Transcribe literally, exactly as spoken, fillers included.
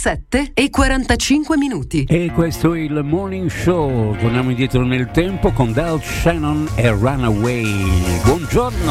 sette e quarantacinque minuti. E questo è il Morning Show. Torniamo indietro nel tempo con Del Shannon e Runaway. Buongiorno.